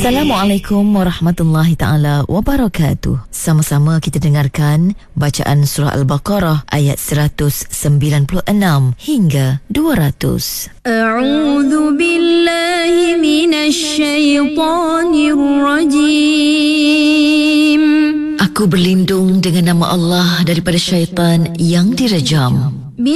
Assalamualaikum warahmatullahi ta'ala wabarakatuh. Sama-sama kita dengarkan bacaan surah Al-Baqarah ayat 196 hingga 200. A'udzu billahi minasy syaithanir rajim. Aku berlindung dengan nama Allah daripada syaitan yang direjam.